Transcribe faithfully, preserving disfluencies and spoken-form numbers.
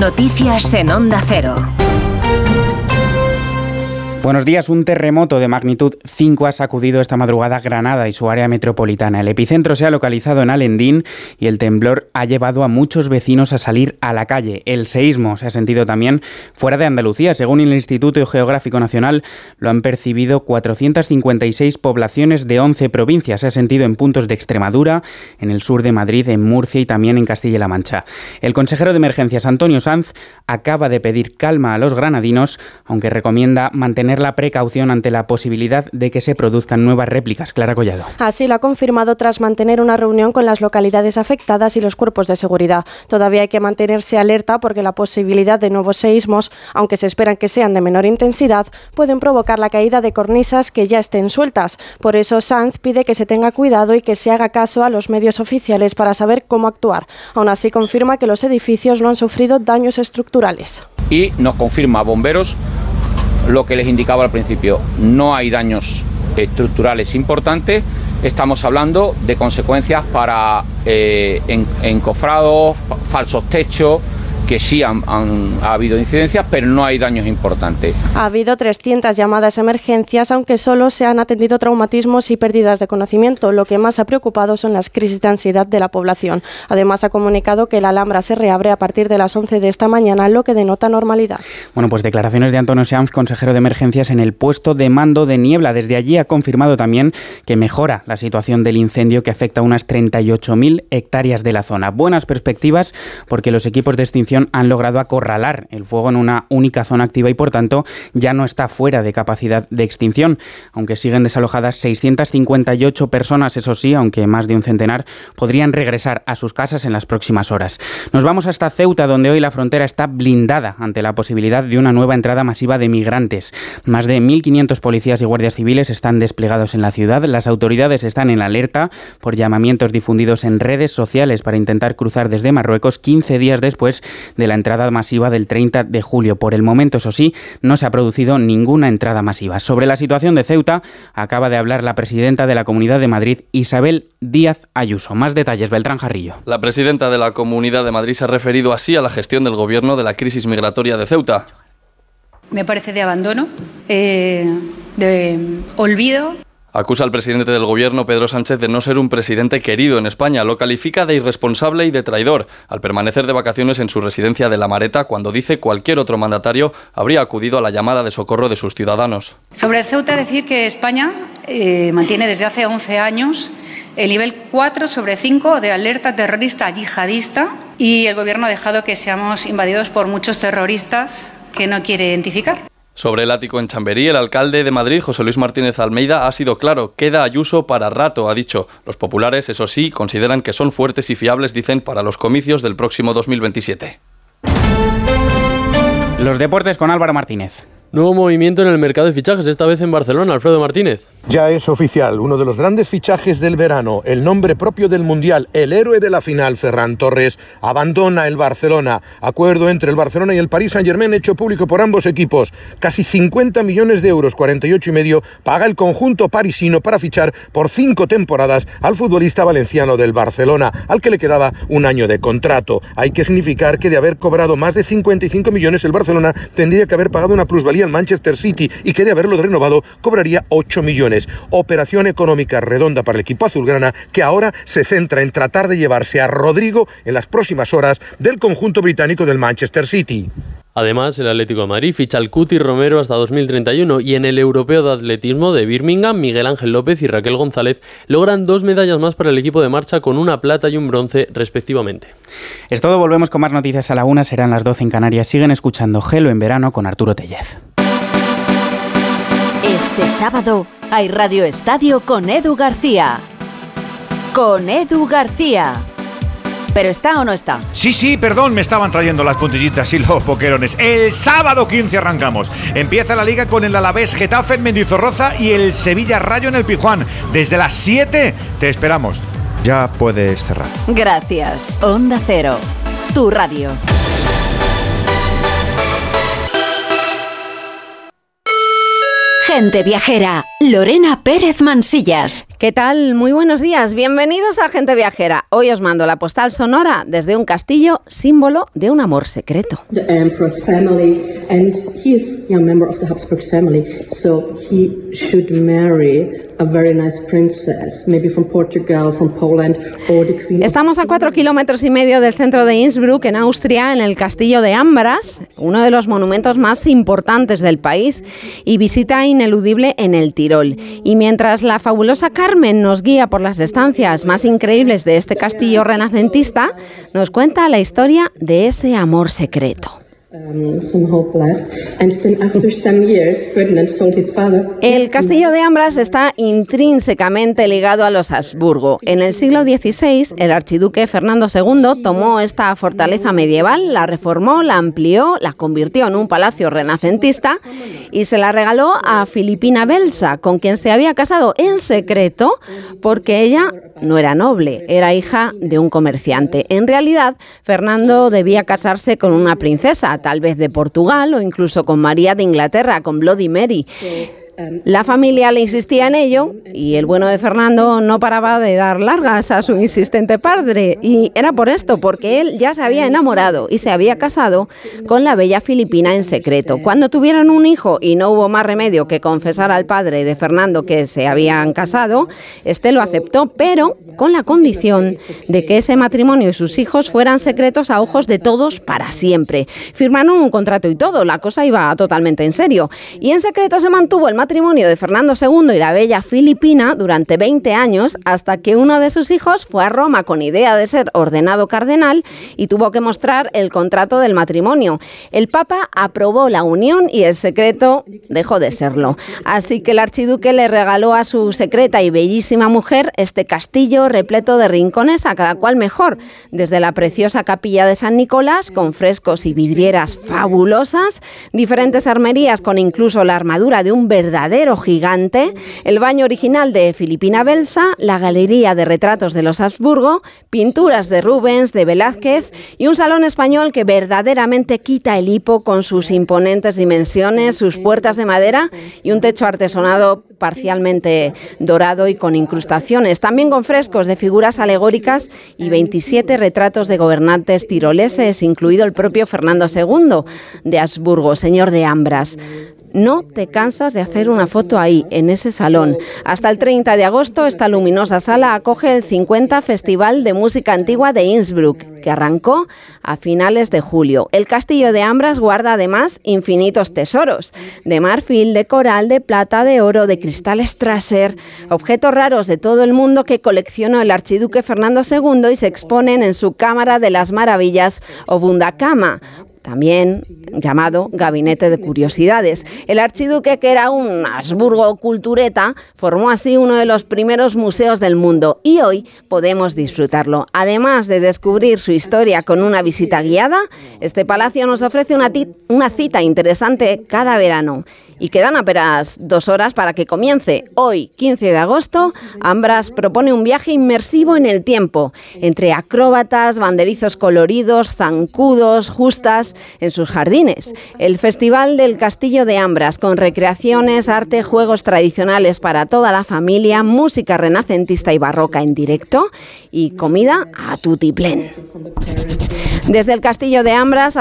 Noticias en Onda Cero. Buenos días. Un terremoto de magnitud cinco ha sacudido esta madrugada Granada y su área metropolitana. El epicentro se ha localizado en Alendín y el temblor ha llevado a muchos vecinos a salir a la calle. El seísmo se ha sentido también fuera de Andalucía. Según el Instituto Geográfico Nacional, lo han percibido cuatrocientas cincuenta y seis poblaciones de once provincias. Se ha sentido en puntos de Extremadura, en el sur de Madrid, en Murcia y también en Castilla-La Mancha. El consejero de Emergencias, Antonio Sanz, acaba de pedir calma a los granadinos, aunque recomienda mantener la precaución ante la posibilidad de que se produzcan nuevas réplicas. Clara Collado. Así lo ha confirmado tras mantener una reunión con las localidades afectadas y los cuerpos de seguridad. Todavía hay que mantenerse alerta porque la posibilidad de nuevos seísmos, aunque se esperan que sean de menor intensidad, pueden provocar la caída de cornisas que ya estén sueltas. Por eso Sanz pide que se tenga cuidado y que se haga caso a los medios oficiales para saber cómo actuar. Aún así confirma que los edificios no han sufrido daños estructurales. Y nos confirma a bomberos lo que les indicaba al principio: no hay daños estructurales importantes. Estamos hablando de consecuencias para eh, en, encofrados, falsos techos, que sí han, han ha habido incidencias, pero no hay daños importantes. Ha habido trescientas llamadas a emergencias, aunque solo se han atendido traumatismos y pérdidas de conocimiento. Lo que más ha preocupado son las crisis de ansiedad de la población. Además, ha comunicado que la Alhambra se reabre a partir de las once de esta mañana, lo que denota normalidad. Bueno, pues declaraciones de Antonio Sanz, consejero de Emergencias, en el puesto de mando de Niebla. Desde allí ha confirmado también que mejora la situación del incendio que afecta a unas treinta y ocho mil hectáreas de la zona. Buenas perspectivas porque los equipos de extinción han logrado acorralar el fuego en una única zona activa y, por tanto, ya no está fuera de capacidad de extinción. Aunque siguen desalojadas seiscientas cincuenta y ocho personas, eso sí, aunque más de un centenar podrían regresar a sus casas en las próximas horas. Nos vamos hasta Ceuta, donde hoy la frontera está blindada ante la posibilidad de una nueva entrada masiva de migrantes. Más de mil quinientos policías y guardias civiles están desplegados en la ciudad. Las autoridades están en alerta por llamamientos difundidos en redes sociales para intentar cruzar desde Marruecos quince días después de la entrada masiva del treinta de julio. Por el momento, eso sí, no se ha producido ninguna entrada masiva. Sobre la situación de Ceuta acaba de hablar la presidenta de la Comunidad de Madrid, Isabel Díaz Ayuso. Más detalles, Beltrán Jarrillo. La presidenta de la Comunidad de Madrid se ha referido así a la gestión del gobierno de la crisis migratoria de Ceuta. Me parece de abandono, eh, de olvido. Acusa al presidente del gobierno, Pedro Sánchez, de no ser un presidente querido en España. Lo califica de irresponsable y de traidor al permanecer de vacaciones en su residencia de La Mareta, cuando dice cualquier otro mandatario habría acudido a la llamada de socorro de sus ciudadanos. Sobre Ceuta, decir que España eh, mantiene desde hace once años el nivel cuatro sobre cinco de alerta terrorista yihadista, y el gobierno ha dejado que seamos invadidos por muchos terroristas que no quiere identificar. Sobre el ático en Chamberí, el alcalde de Madrid, José Luis Martínez Almeida, ha sido claro: queda Ayuso para rato, ha dicho. Los populares, eso sí, consideran que son fuertes y fiables, dicen, para los comicios del próximo dos mil veintisiete. Los deportes con Álvaro Martínez. Nuevo movimiento en el mercado de fichajes, esta vez en Barcelona. Alfredo Martínez. Ya es oficial, uno de los grandes fichajes del verano, el nombre propio del Mundial, el héroe de la final, Ferran Torres, abandona el Barcelona. Acuerdo entre el Barcelona y el Paris Saint-Germain hecho público por ambos equipos. Casi cincuenta millones de euros, cuarenta y ocho y medio, paga el conjunto parisino para fichar por cinco temporadas al futbolista valenciano del Barcelona, al que le quedaba un año de contrato. Hay que significar que de haber cobrado más de cincuenta y cinco millones, el Barcelona tendría que haber pagado una plusvalía al Manchester City y que de haberlo renovado cobraría ocho millones. Operación económica redonda para el equipo azulgrana, que ahora se centra en tratar de llevarse a Rodrigo en las próximas horas del conjunto británico del Manchester City. Además, el Atlético de Madrid ficha al Cuti Romero hasta dos mil treinta y uno, y en el Europeo de Atletismo de Birmingham, Miguel Ángel López y Raquel González logran dos medallas más para el equipo de marcha, con una plata y un bronce respectivamente. Es todo, volvemos con más noticias a la una, serán las doce en Canarias. Siguen escuchando Gelo en verano con Arturo Tellez. Este sábado hay Radio Estadio con Edu García. Con Edu García. ¿Pero está o no está? Sí, sí, perdón, me estaban trayendo las puntillitas y los boquerones. El sábado quince arrancamos. Empieza la Liga con el Alavés Getafe en Mendizorroza y el Sevilla Rayo en el Pizjuán. Desde las siete te esperamos. Ya puedes cerrar. Gracias. Onda Cero, tu radio. Gente viajera, Lorena Pérez Mansillas. ¿Qué tal? Muy buenos días. Bienvenidos a Gente Viajera. Hoy os mando la postal sonora desde un castillo, símbolo de un amor secreto. The Emperor's family, and he is a member of the Habsburg family, so he should marry a very nice princess, maybe from Portugal, from Poland, or the Queen. Estamos a cuatro kilómetros y medio del centro de Innsbruck, en Austria, en el castillo de Ambras, uno de los monumentos más importantes del país y visita ineludible en el Tirol. Y mientras la fabulosa Carmen nos guía por las estancias más increíbles de este castillo renacentista, nos cuenta la historia de ese amor secreto. El castillo de Ambras está intrínsecamente ligado a los Habsburgo. En el siglo dieciséis, el archiduque Fernando segundo tomó esta fortaleza medieval, la reformó, la amplió, la convirtió en un palacio renacentista y se la regaló a Filipina Belsa, con quien se había casado en secreto porque ella no era noble, era hija de un comerciante. En realidad, Fernando debía casarse con una princesa, tal vez de Portugal o incluso con María de Inglaterra, con Bloody Mary. La familia le insistía en ello y el bueno de Fernando no paraba de dar largas a su insistente padre. Y era por esto, porque él ya se había enamorado y se había casado con la bella Filipina en secreto. Cuando tuvieron un hijo y no hubo más remedio que confesar al padre de Fernando que se habían casado, este lo aceptó, pero con la condición de que ese matrimonio y sus hijos fueran secretos a ojos de todos para siempre. Firmaron un contrato y todo, la cosa iba totalmente en serio. Y en secreto se mantuvo el matrimonio de Fernando segundo y la bella Filipina durante veinte años, hasta que uno de sus hijos fue a Roma con idea de ser ordenado cardenal y tuvo que mostrar el contrato del matrimonio. El Papa aprobó la unión y el secreto dejó de serlo. Así que el archiduque le regaló a su secreta y bellísima mujer este castillo repleto de rincones, a cada cual mejor, desde la preciosa capilla de San Nicolás, con frescos y vidrieras fabulosas, diferentes armerías con incluso la armadura de un verdadero gigante, el baño original de Filipina Belsa, la galería de retratos de los Habsburgo, pinturas de Rubens, de Velázquez y un salón español que verdaderamente quita el hipo con sus imponentes dimensiones, sus puertas de madera y un techo artesonado parcialmente dorado y con incrustaciones, también con frescos de figuras alegóricas y veintisiete retratos de gobernantes tiroleses, incluido el propio Fernando segundo de Habsburgo, señor de Ambras. No te cansas de hacer una foto ahí, en ese salón. Hasta el treinta de agosto, esta luminosa sala acoge el cincuenta Festival de Música Antigua de Innsbruck, que arrancó a finales de julio. El castillo de Ambras guarda además infinitos tesoros, de marfil, de coral, de plata, de oro, de cristal Strasser, objetos raros de todo el mundo que coleccionó el archiduque Fernando segundo y se exponen en su Cámara de las Maravillas o Wunderkammer, también llamado Gabinete de Curiosidades. El archiduque, que era un Habsburgo cultureta, formó así uno de los primeros museos del mundo y hoy podemos disfrutarlo. Además de descubrir su historia con una visita guiada, este palacio nos ofrece una, una cita interesante cada verano. Y quedan apenas dos horas para que comience. Hoy, quince de agosto, Ambras propone un viaje inmersivo en el tiempo, entre acróbatas, banderizos coloridos, zancudos, justas, en sus jardines. El Festival del Castillo de Ambras, con recreaciones, arte, juegos tradicionales para toda la familia, música renacentista y barroca en directo y comida a tutiplén. Desde el Castillo de Ambras